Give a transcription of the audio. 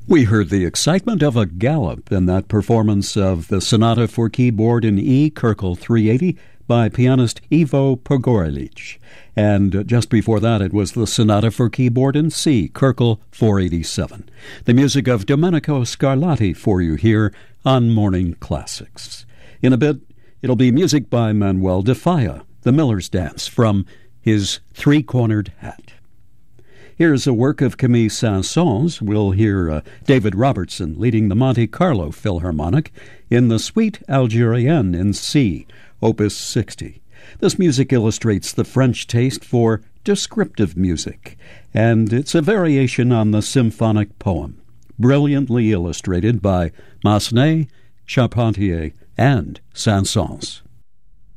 We heard the excitement of a gallop in that performance of the Sonata for Keyboard in E, Köchel 380, by pianist Ivo Pogorelic. And just before that, it was the Sonata for Keyboard in C, Köchel 487. The music of Domenico Scarlatti for you here on Morning Classics. In a bit, it'll be music by Manuel de Falla, The Miller's Dance, from his Three-Cornered Hat. Here's a work of Camille Saint-Saëns. We'll hear David Robertson leading the Monte Carlo Philharmonic in the Suite Algérienne in C, Opus 60. This music illustrates the French taste for descriptive music, and it's a variation on the symphonic poem, brilliantly illustrated by Massenet, Charpentier, and Saint-Saëns.